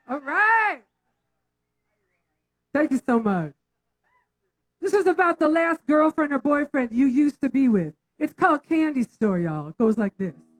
All right. Thank you so much. This is about the last girlfriend or boyfriend you used to be with. It's called Candy Store, y'all. It goes like this.